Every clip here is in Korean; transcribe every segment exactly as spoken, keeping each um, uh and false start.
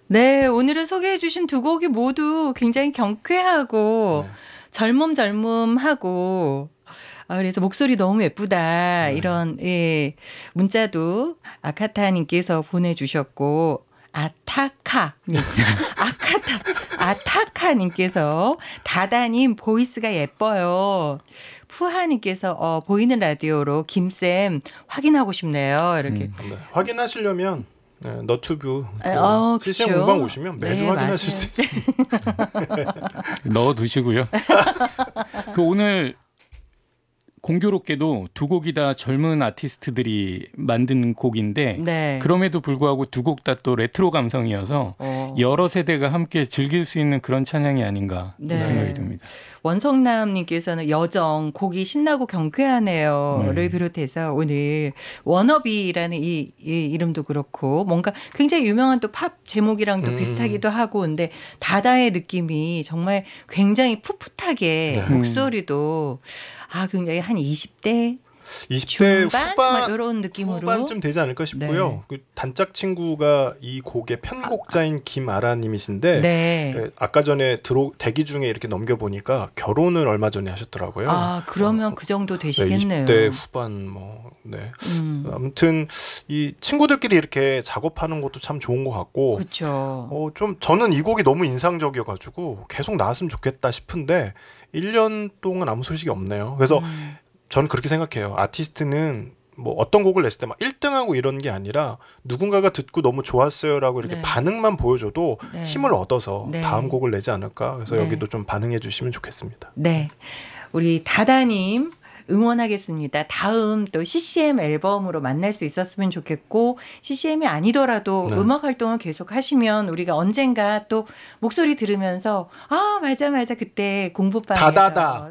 네, 오늘은 소개해 주신 두 곡이 모두 굉장히 경쾌하고 네. 젊음절름하고 아, 그래서 목소리 너무 예쁘다. 네. 이런 예, 문자도 아카타님께서 보내주셨고 아타카님, 아카타, 아타카님께서 다다님 보이스가 예뻐요. 푸하님께서 어, 보이는 라디오로 김쌤 확인하고 싶네요. 이렇게. 음. 네. 확인하시려면 네, 너튜브 그 어, 씨씨엠 그쵸. 음방 오시면 매주 네, 확인하실 맞아요. 수 있습니다. 넣어두시고요. 그 오늘 공교롭게도 두 곡이 다 젊은 아티스트들이 만든 곡인데 네. 그럼에도 불구하고 두 곡 다 또 레트로 감성이어서 어. 여러 세대가 함께 즐길 수 있는 그런 찬양이 아닌가 네. 생각이 듭니다. 원성남님께서는 여정 곡이 신나고 경쾌하네요를 네. 비롯해서 오늘 워너비라는 이, 이 이름도 그렇고 뭔가 굉장히 유명한 또 팝 제목이랑 또 음. 비슷하기도 하고 근데 다다의 느낌이 정말 굉장히 풋풋하게 네. 목소리도 아 굉장히 한 이십 대 이십 대 중반 후반 이런 느낌으로 후반쯤 되지 않을까 싶고요. 네. 그 단짝 친구가 이 곡의 편곡자인 김아라님이신데 네. 그 아까 전에 들어 대기 중에 이렇게 넘겨보니까 결혼을 얼마 전에 하셨더라고요. 아 그러면 어, 그 정도 네, 되시겠네요. 이십 대 후반 뭐 네. 음. 아무튼 이 친구들끼리 이렇게 작업하는 것도 참 좋은 것 같고 그렇죠. 어, 좀 저는 이 곡이 너무 인상적이어가지고 계속 나왔으면 좋겠다 싶은데 일 년 동안 아무 소식이 없네요. 그래서 음. 저는 그렇게 생각해요. 아티스트는 뭐 어떤 곡을 냈을 때 막 일 등하고 이런 게 아니라 누군가가 듣고 너무 좋았어요라고 이렇게 네. 반응만 보여줘도 네. 힘을 얻어서 네. 다음 곡을 내지 않을까. 그래서 네. 여기도 좀 반응해 주시면 좋겠습니다. 네. 우리 다다님 응원하겠습니다. 다음 또 씨씨엠 앨범으로 만날 수 있었으면 좋겠고 씨씨엠이 아니더라도 네. 음악 활동을 계속 하시면 우리가 언젠가 또 목소리 들으면서 아 맞아 맞아 그때 공부방에서 다다다.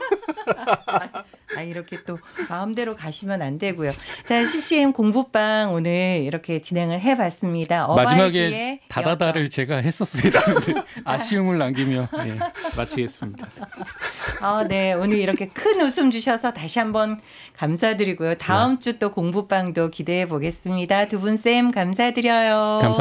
아 이렇게 또 마음대로 가시면 안 되고요. 자 씨씨엠 공부방 오늘 이렇게 진행을 해봤습니다. 마지막에 어바이드의 다다다를 여정. 제가 했었어야 되는데 아쉬움을 남기며 네, 마치겠습니다. 아, 네. 오늘 이렇게 큰 웃음 주셔서 다시 한번 감사드리고요. 다음 주 또 공부방도 기대해 보겠습니다. 두 분 쌤 감사드려요. 감사합니다.